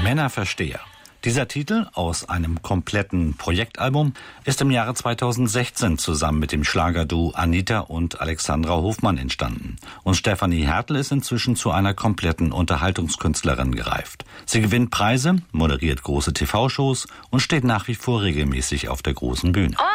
Männerversteher. Dieser Titel aus einem kompletten Projektalbum ist im Jahre 2016 zusammen mit dem Schlagerduo Anita und Alexandra Hofmann entstanden. Und Stefanie Hertel ist inzwischen zu einer kompletten Unterhaltungskünstlerin gereift. Sie gewinnt Preise, moderiert große TV-Shows und steht nach wie vor regelmäßig auf der großen Bühne.